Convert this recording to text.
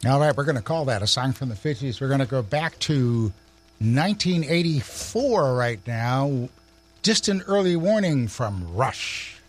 All right, we're going to call that a song from the 50s. We're going to go back to 1984 right now. Just an early warning from Rush.